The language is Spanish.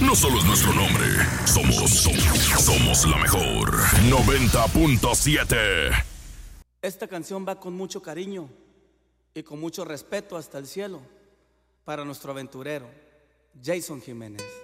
no solo es nuestro nombre, somos la mejor. 90.7. Esta canción va con mucho cariño y con mucho respeto hasta el cielo para nuestro aventurero, Jason Jiménez.